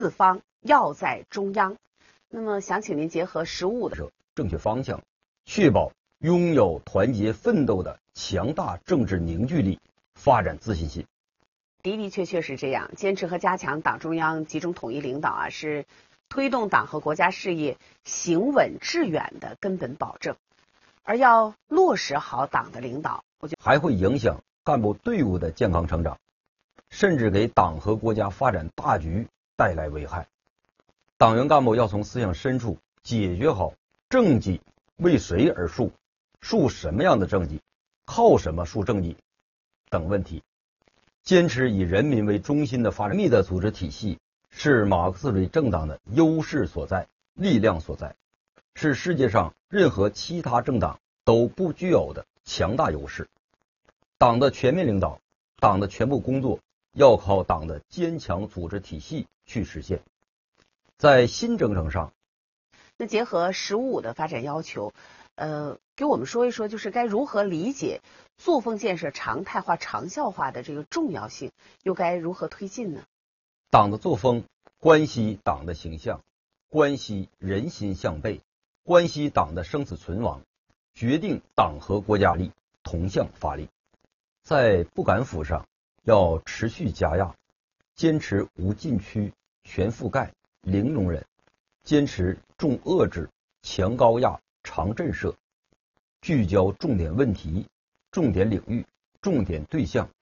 四方要在中央。那么想请您结合15的正确方向，确保拥有团结奋斗的强大政治凝聚力，发展自信心。 的的确确是这样，坚持和加强党中央集中统一领导是推动党和国家事业行稳致远的根本保证。而要落实好党的领导， 还会影响干部队伍的健康成长，甚至给党和国家发展大局带来危害。党员干部要从思想深处解决好政绩为谁而树，树什么样的政绩，靠什么树政绩等问题。坚持以人民为中心的发展密的组织体系是马克思主义政党的优势所在、力量所在，是世界上任何其他政党都不具有的强大优势。党的全面领导，党的全部工作要靠党的坚强组织体系去实现。在新征程上， 那结合15的发展要求，给我们说一说，就是该如何理解作风建设常态化、长效化的这个重要性，又该如何推进呢？ 党的作风关系党的形象，关系人心向背，关系党的生死存亡，决定党和国家力同向发力。在不敢腐上要持续加压，坚持无禁区、全覆盖、零容忍，坚持重遏制、强高压、长震慑，聚焦重点问题、重点领域、重点对象